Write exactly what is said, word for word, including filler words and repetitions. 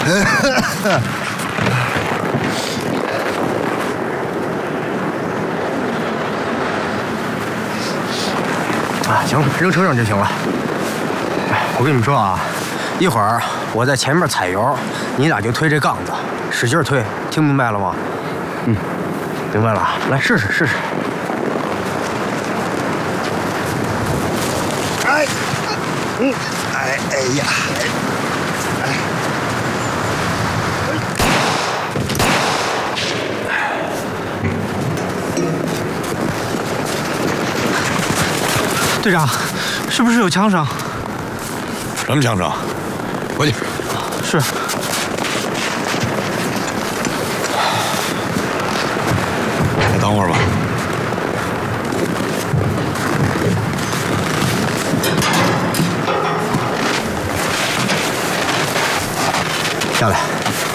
啊，行，扔车上就行了。哎，我跟你们说啊，一会儿我在前面踩油，你俩就推这杠子，使劲推，听明白了吗？嗯，明白了。来试试试试。哎，嗯，哎哎呀，哎， 队长，是不是有枪声？ 什么枪声？回去。 是。 再等会儿吧。 下来。